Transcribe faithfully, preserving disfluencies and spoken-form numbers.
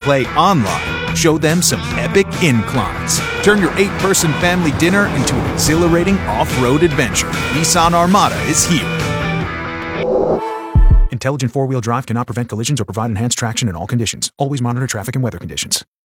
play online. Show them some epic inclines. Turn your eight-person family dinner into an exhilarating off-road adventure. Nissan Armada is here. Intelligent four-wheel drive cannot prevent collisions or provide enhanced traction in all conditions. Always monitor traffic and weather conditions.